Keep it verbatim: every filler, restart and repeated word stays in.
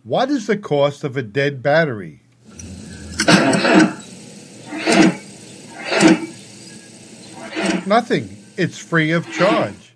What is the cost of a dead battery? Nothing. It's free of charge.